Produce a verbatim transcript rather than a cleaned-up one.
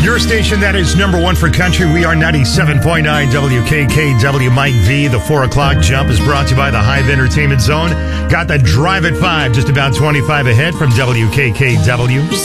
Your station that is number one for country. We are ninety-seven point nine W K K W. Mike V. The four o'clock jump is brought to you by the Hive Entertainment Zone. Got the drive at five, just about twenty-five ahead from W K K W.